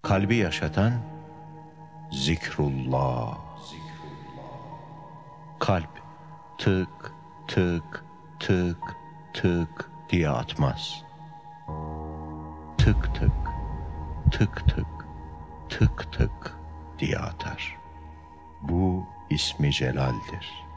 Kalbi yaşatan zikrullah. Kalp tık tık tık tık diye atmaz. Tık tık tık tık tık tık diye atar. Bu ismi celaldir.